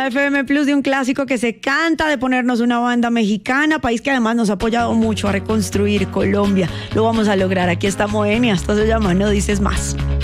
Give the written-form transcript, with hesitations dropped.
de FM Plus de un clásico que se canta, de ponernos una banda mexicana, país que además nos ha apoyado mucho a reconstruir Colombia. Lo vamos a lograr. Aquí está Moenia, esto se llama No Dices Más.